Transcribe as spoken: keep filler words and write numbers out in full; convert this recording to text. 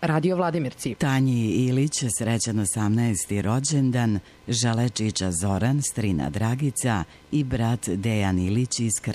Radio Vladimirci. Tanji Ilić srećan osamnaesti rođendan, žele čiča Zoran, strina Dragica i brat Dejan Ilić iz